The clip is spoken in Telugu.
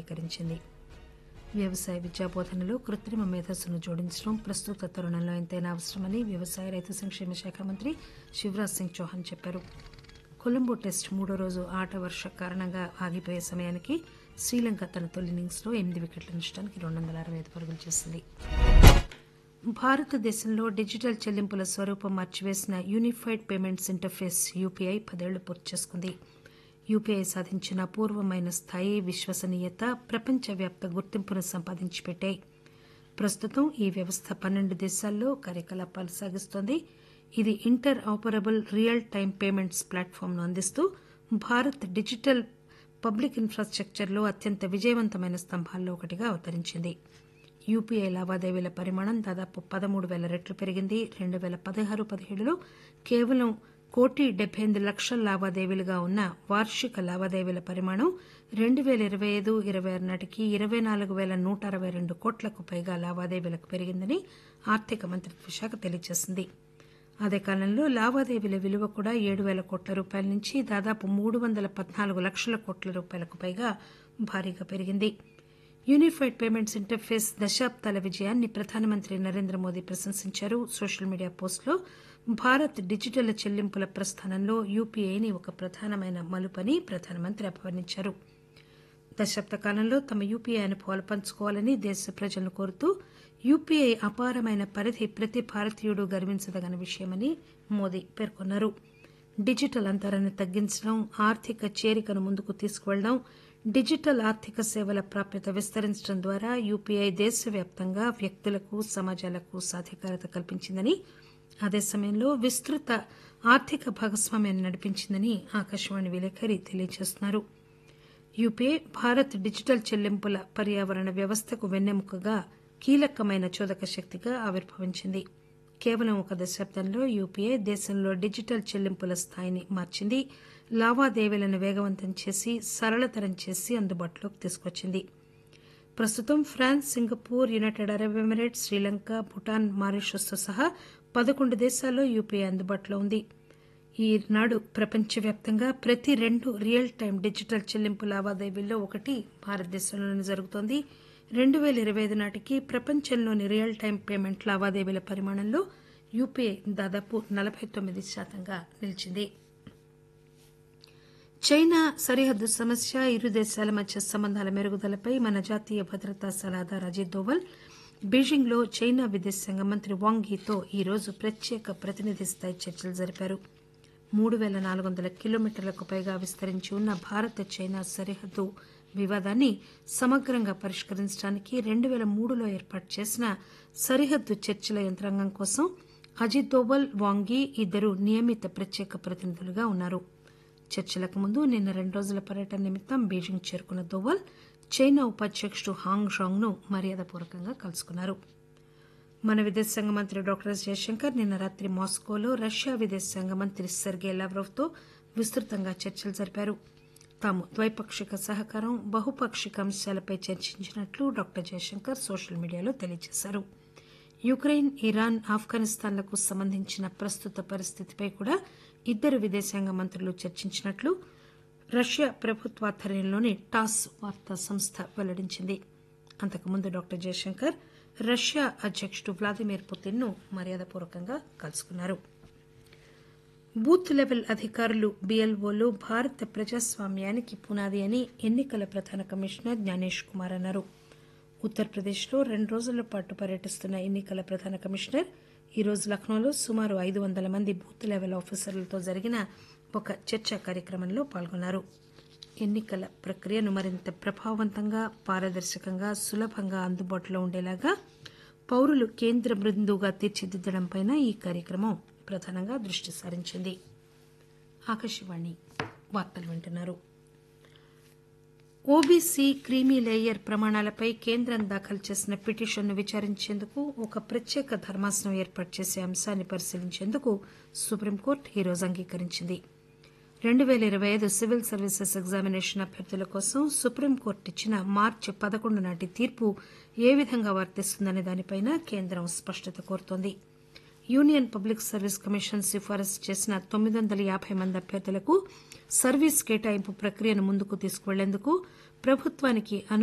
అంగీకరించింది. వ్యవసాయ విద్యాబోధనలో కృత్రిమ మేధస్సును జోడించడం ప్రస్తుత తరుణంలో ఎంతైనా అవసరమని వ్యవసాయ రైతు సంక్షేమ శాఖ మంత్రి శివరాజ్ సింగ్ చౌహాన్ చెప్పారు. కొలంబో టెస్ట్ మూడో రోజు ఆట వర్ష కారణంగా ఆగిపోయే సమయానికి శ్రీలంక తన తొలి ఇన్నింగ్స్లో 8 వికెట్ల నష్టానికి 265 పరుగులు చేసింది. భారతదేశంలో డిజిటల్ చెల్లింపుల స్వరూపం మార్చివేసిన యూనిఫైడ్ పేమెంట్స్ ఇంటర్ఫేస్ యూపీఐ 10 ఏళ్లు పూర్తి చేసుకుంది. యూపీఐ సాధించిన అపూర్వమైన స్థాయి, విశ్వసనీయత ప్రపంచవ్యాప్త గుర్తింపును సంపాదించి పెట్టాయి. ప్రస్తుతం ఈ వ్యవస్థ 12 దేశాల్లో కార్యకలాపాలు సాగిస్తోంది. ఇది inter operable real time payments ప్లాట్ఫామ్ను అందిస్తూ భారత్ డిజిటల్ పబ్లిక్ ఇన్ఫ్రాస్టక్చర్లో అత్యంత విజయవంతమైన స్తంభాల్లో ఒకటిగా అవతరించింది. యూపీఐ లావాదేవీల పరిమాణం దాదాపు 13,000 రెట్లు పెరిగింది. 2016-17లో కేవలం 1,78,00,000 లావాదేవీలుగా ఉన్న వార్షిక లావాదేవీల పరిమాణం 2025-26 నాటికి 24,162 కోట్లకు పైగా లావాదేవీలకు పెరిగిందని ఆర్థిక మంత్రిత్వ శాఖ తెలియజేసింది. అదే కాలంలో లావాదేవీల విలువ కూడా 7,000 కోట్ల రూపాయల నుంచి దాదాపు 314 లక్షల కోట్ల రూపాయలకు పైగా భారీగా పెరిగింది. యూనిఫైడ్ పేమెంట్స్ ఇంటర్ఫేస్ దశాబ్దాల విజయాన్ని ప్రధానమంత్రి నరేంద్ర మోదీ ప్రశంసించారు. సోషల్ మీడియా పోస్టులో భారత్ డిజిటల్ చెల్లింపుల ప్రస్థానంలో యూపీఐని ఒక ప్రధానమైన మలుపని ప్రధానమంత్రి అభివర్ణించారు. దశాబ్ద కాలంలో తమ యూపీఐ అనుభవాలు పంచుకోవాలని దేశ ప్రజలను కోరుతూ యూపీఐ అపారమైన పరిధి ప్రతి భారతీయుడు గర్వించదగిన విషయమని మోదీ పేర్కొన్నారు. డిజిటల్ అంతరాన్ని తగ్గించడం, ఆర్థిక చేరికను ముందుకు తీసుకువెళ్లడం, డిజిటల్ ఆర్థిక సేవల ప్రాప్యత విస్తరించడం ద్వారా యూపీఐ దేశవ్యాప్తంగా వ్యక్తులకు, సమాజాలకు సాధికారత కల్పించిందని, అదే సమయంలో విస్తృత ఆర్థిక భాగస్వామ్యాన్ని నడిపించిందని ఆకాశవాణి విలేకరి తెలియజేస్తున్నారు. యూపీఐ భారత్ డిజిటల్ చెల్లింపుల పర్యావరణ వ్యవస్థకు వెన్నెముకగా కీలకమైన చోదక శక్తిగా ఆవిర్భవించింది. కేవలం ఒక దశాబ్దంలో యూపీఐ దేశంలో డిజిటల్ చెల్లింపుల స్థాయిని మార్చింది. లావాదేవీలను వేగవంతం చేసి సరళతరం చేసి అందుబాటులోకి తీసుకొచ్చింది. ప్రస్తుతం France, Singapore, United Arab Emirates, Sri Lanka, Bhutan, మారిషస్తో సహా 11 దేశాల్లో యూపీఐ అందుబాటులో ఉంది. ఈనాడు ప్రపంచవ్యాప్తంగా ప్రతి 2 రియల్ టైమ్ డిజిటల్ చెల్లింపు లావాదేవీల్లో ఒకటి భారతదేశంలోనే జరుగుతోంది. 2025 నాటికి ప్రపంచంలోని రియల్ టైమ్ పేమెంట్ లావాదేవీల పరిమాణంలో యూపీఐ దాదాపు 49% నిలిచింది. చైనా సరిహద్దు సమస్య, ఇరు దేశాల మధ్య సంబంధాల మెరుగుదలపై మన జాతీయ భద్రతా సలహాదారు అజిత్ దోవల్ బీజింగ్లో చైనా విదేశాంగ మంత్రి వాంగ్ యీతో ఈరోజు ప్రత్యేక ప్రతినిధి స్థాయి చర్చలు జరిపారు. 3,400 కిలోమీటర్లకు పైగా విస్తరించి ఉన్న భారత్ చైనా సరిహద్దు వివాదాన్ని సమగ్రంగా పరిష్కరించడానికి 2003లో ఏర్పాటు చేసిన సరిహద్దు చర్చల యంత్రాంగం కోసం అజిత్ దోవల్, వాంగ్ యీ ఇద్దరు నియమిత ప్రత్యేక ప్రతినిధులుగా ఉన్నారు. చర్చలకు ముందు నిన్న 2 రోజుల పర్యటన నిమిత్తం బీజింగ్ చేరుకున్న దోవల్ చైనా ఉపాధ్యకుడు హాంగ్ జాంగ్ ను మర్యాదపూర్వకంగా కలుసుకున్నారు. మన విదేశాంగ మంత్రి డాక్టర్ ఎస్ జయశంకర్ నిన్న రాత్రి మాస్కోలో రష్యా విదేశాంగ మంత్రి సెర్గే లావ్రోవ్తో విస్తృతంగా చర్చలు జరిపారు. తాము ద్వైపాక్షిక సహకారం, బహుపాక్షిక అంశాలపై చర్చించినట్లు డాక్టర్ జయశంకర్ సోషల్ మీడియాలో తెలియజేశారు. యుక్రెయిన్, ఇరాన్, ఆఫ్ఘనిస్తాన్లకు సంబంధించిన ప్రస్తుత పరిస్థితిపై కూడా ఇద్దరు విదేశాంగ మంత్రులు చర్చించినట్లు రష్యా ప్రభుత్వాధ్వర్యంలోని టాస్ వార్తా సంస్థ వెల్లడించింది. అంతకుముందు డాక్టర్ జయశంకర్ రష్యా అధ్యకుడు వ్లాదిమిర్ పుతిన్ ను మర్యాదపూర్వకంగా కలుసుకున్నారు. బూత్ లెవెల్ అధికారులు, బీఎల్ఓలు భారత ప్రజాస్వామ్యానికి పునాది అని ఎన్నికల ప్రధాన కమిషనర్ జ్ఞానేష్ కుమార్ అన్నారు. ఉత్తరప్రదేశ్లో 2 రోజుల పాటు పర్యటిస్తున్న ఎన్నికల ప్రధాన కమిషనర్ ఈరోజు లక్నోలో సుమారు 500 మంది బూత్ లెవెల్ ఆఫీసర్లతో జరిగిన ఒక చర్చా కార్యక్రమంలో పాల్గొన్నారు. ఎన్నికల ప్రక్రియను మరింత ప్రభావవంతంగా, పారదర్శకంగా, సులభంగా అందుబాటులో ఉండేలాగా పౌరులు కేంద్ర బిందువుగా తీర్చిదిద్దడంపై ఈ కార్యక్రమం ప్రధానంగా దృష్టి సారించింది. ఆకాశవాణి వార్తలు వింటున్నారు. ఓబీసీ క్రీమీ లేయర్ ప్రమాణాలపై కేంద్రం దాఖలు చేసిన పిటిషన్ను విచారించేందుకు ఒక ప్రత్యేక ధర్మాసనం ఏర్పాటు చేసే అంశాన్ని పరిశీలించేందుకు సుప్రీంకోర్టు ఈరోజు అంగీకరించింది. 2025 సివిల్ సర్వీసెస్ ఎగ్జామినేషన్ అభ్యర్థుల కోసం సుప్రీంకోర్టు ఇచ్చిన మార్చి 11 నాటి తీర్పు ఏ విధంగా వర్తిస్తుందనే దానిపై కేంద్రం స్పష్టత కోరుతోంది. యూనియన్ పబ్లిక్ సర్వీస్ కమిషన్ సిఫారసు చేసిన 950 మంది అభ్యర్థులకు సర్వీస్ కేటాయింపు ప్రక్రియను ముందుకు తీసుకువెళ్లేందుకు ప్రభుత్వానికి